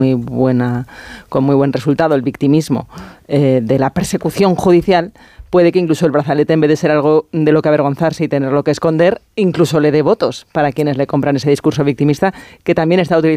con muy buen resultado el victimismo de la persecución judicial, puede que incluso el brazalete, en vez de ser algo de lo que avergonzarse y tenerlo que esconder, incluso le dé votos para quienes le compran ese discurso victimista que también está utilizando